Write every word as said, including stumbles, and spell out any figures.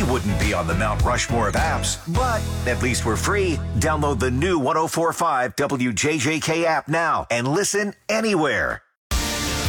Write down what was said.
wouldn't be on the Mount Rushmore of apps, but at least we're free. Download the new one oh four point five W J J K app now and listen anywhere.